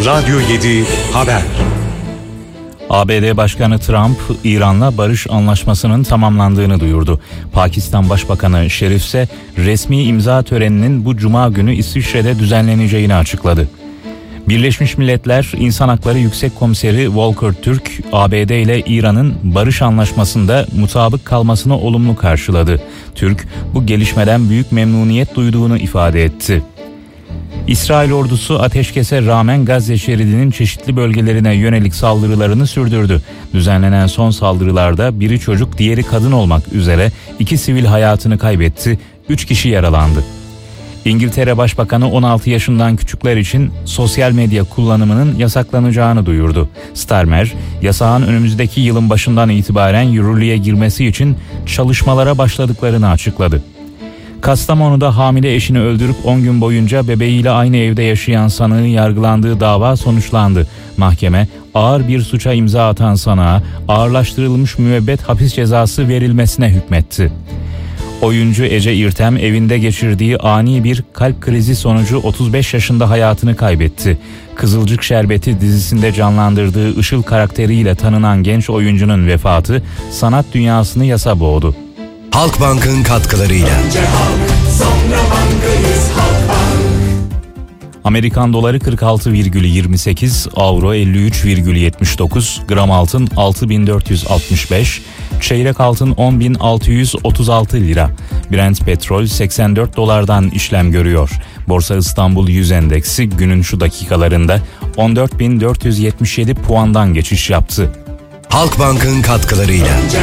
Radyo 7 Haber. ABD Başkanı Trump, İran'la barış anlaşmasının tamamlandığını duyurdu. Pakistan Başbakanı Şerif ise resmi imza töreninin bu cuma günü İsviçre'de düzenleneceğini açıkladı. Birleşmiş Milletler İnsan Hakları Yüksek Komiseri Volker Türk, ABD ile İran'ın barış anlaşmasında mutabık kalmasını olumlu karşıladı. Türk, bu gelişmeden büyük memnuniyet duyduğunu ifade etti. İsrail ordusu ateşkese rağmen Gazze şeridinin çeşitli bölgelerine yönelik saldırılarını sürdürdü. Düzenlenen son saldırılarda biri çocuk, diğeri kadın olmak üzere 2 sivil hayatını kaybetti, 3 kişi yaralandı. İngiltere Başbakanı 16 yaşından küçükler için sosyal medya kullanımının yasaklanacağını duyurdu. Starmer, yasağın önümüzdeki yılın başından itibaren yürürlüğe girmesi için çalışmalara başladıklarını açıkladı. Kastamonu'da hamile eşini öldürüp 10 gün boyunca bebeğiyle aynı evde yaşayan sanığın yargılandığı dava sonuçlandı. Mahkeme, ağır bir suça imza atan sanığa ağırlaştırılmış müebbet hapis cezası verilmesine hükmetti. Oyuncu Ece İrtem evinde geçirdiği ani bir kalp krizi sonucu 35 yaşında hayatını kaybetti. Kızılcık Şerbeti dizisinde canlandırdığı Işıl karakteriyle tanınan genç oyuncunun vefatı sanat dünyasını yasa boğdu. Halkbank'ın katkılarıyla. Amerikan doları 46,28, avro 53,79, gram altın 6.465, çeyrek altın 10.636 lira. Brent petrol 84 dolardan işlem görüyor. Borsa İstanbul 100 endeksi günün şu dakikalarında 14.477 puandan geçiş yaptı. Halkbank'ın katkılarıyla.